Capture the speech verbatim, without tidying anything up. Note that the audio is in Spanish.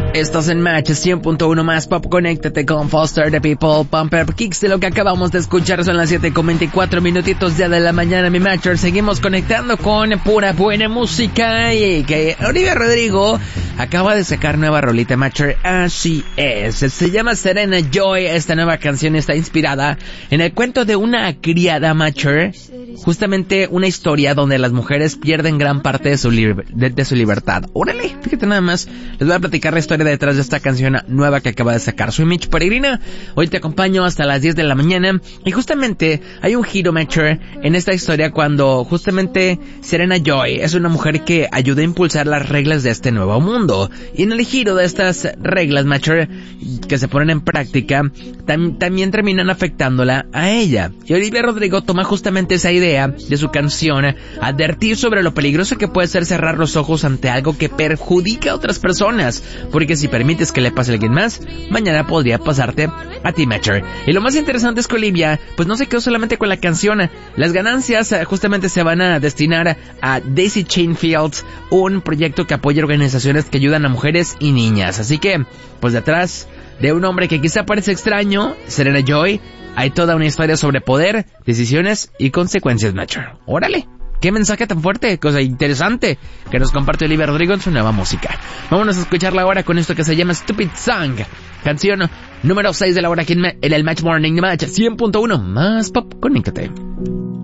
Estás en Match cien punto uno más Pop. Conéctate con Foster the People, Pump Up Kicks. De lo que acabamos de escuchar son las siete con veinticuatro minutitos ya de la mañana, mi Matcher. Seguimos conectando con pura buena música. Y que Olivia Rodrigo acaba de sacar nueva rolita, Matcher. Así es. Se llama Serena Joy. Esta nueva canción está inspirada en el cuento de una criada, Matcher. Justamente una historia donde las mujeres pierden gran parte de su, liber- de, de su libertad. Órale, fíjate nada más. Les voy a platicar la historia detrás de esta canción nueva que acaba de sacar. Soy Mitch Peregrina. Hoy te acompaño hasta las diez de la mañana. Y justamente hay un giro, Matcher, en esta historia cuando justamente Serena Joy es una mujer que ayuda a impulsar las reglas de este nuevo mundo. Y en el giro de estas reglas, Matcher, que se ponen en práctica, tam- también terminan afectándola a ella. Y Olivia Rodrigo toma justamente esa idea de su canción, advertir sobre lo peligroso que puede ser cerrar los ojos ante algo que perjudica a otras personas, porque si permites que le pase a alguien más, mañana podría pasarte a ti, Matcher. Y lo más interesante es que Olivia, pues no se quedó solamente con la canción. Las ganancias uh, justamente se van a destinar a Daisy Chain Fields, un proyecto que apoya organizaciones que ayudan a mujeres y niñas. Así que, pues detrás de un hombre que quizá parece extraño, Serena Joy, hay toda una historia sobre poder, decisiones y consecuencias, Matcher. ¡Órale! ¡Qué mensaje tan fuerte! Cosa interesante que nos comparte Olivia Rodrigo en su nueva música. Vámonos a escucharla ahora con esto que se llama Stupid Song. Canción número seis de la hora aquí en, en el Match Morning Match cien punto uno más Pop. Conéctate.